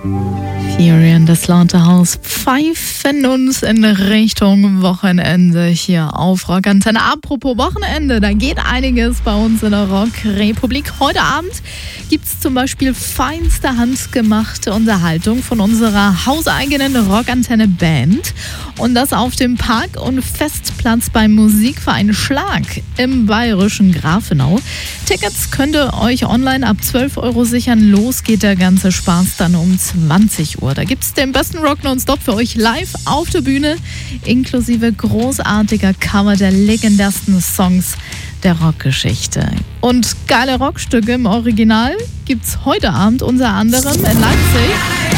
Fury and the Slaughterhouse pfeifen uns in Richtung Wochenende hier auf Rockantenne. Apropos Wochenende, da geht einiges bei uns in der Rockrepublik. Heute Abend gibt es zum Beispiel feinste handgemachte Unterhaltung von unserer hauseigenen Rockantenne-Band. Und das auf dem Park- und Festplatz beim Musikverein Schlag im bayerischen Grafenau. Tickets könnt ihr euch online ab 12 € sichern. Los geht der ganze Spaß dann um 20 Uhr. Da gibt es den besten Rock nonstop für euch live auf der Bühne, inklusive großartiger Cover der legendärsten Songs der Rockgeschichte. Und geile Rockstücke im Original gibt's heute Abend unter anderem in Leipzig.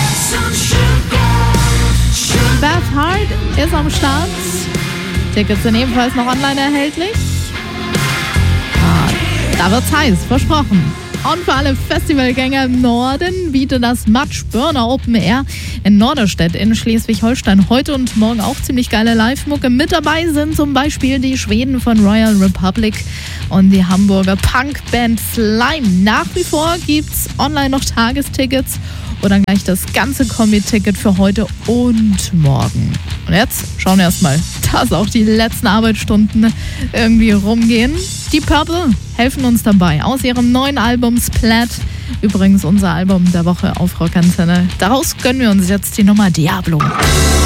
Beth Hart ist am Start. Tickets sind ebenfalls noch online erhältlich. Da wird's heiß, versprochen. Und für alle Festivalgänger im Norden bietet das Matsch Burner Open Air in Norderstedt in Schleswig-Holstein heute und morgen auch ziemlich geile Live-Mucke. Mit dabei sind zum Beispiel die Schweden von Royal Republic und die Hamburger Punkband Slime. Nach wie vor gibt's online noch Tagestickets oder gleich das ganze Kombi-Ticket für heute und morgen. Und jetzt schauen wir erstmal, dass auch die letzten Arbeitsstunden irgendwie rumgehen. Die Purple helfen uns dabei aus ihrem neuen Album Splat. Übrigens unser Album der Woche auf Rockantenne. Daraus gönnen wir uns jetzt die Nummer Diablo.